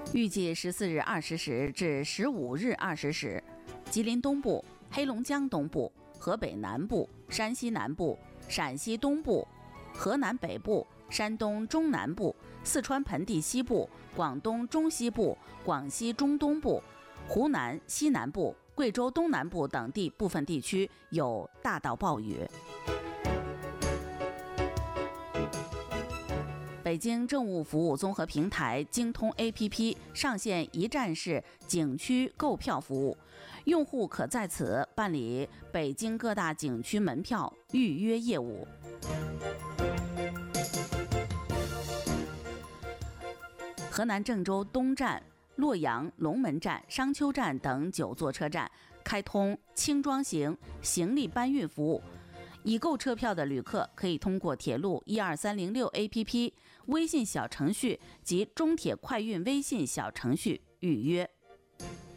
预计14日20时至15日20时，吉林东部、黑龙江东部、河北南部、山西南部、陕西东部、河南北部、山东中南部、四川盆地西部、广东中西部、广西中东部、湖南西南部、贵州东南部等地部分地区有大到暴雨。北京政务服务综合平台京通 APP 上线一站式景区购票服务，用户可在此办理北京各大景区门票预约业务。河南郑州东站、洛阳龙门站、商丘站等9座车站开通轻装型行李搬运服务。已购车票的旅客可以通过铁路12306 APP、微信小程序及中铁快运微信小程序预约。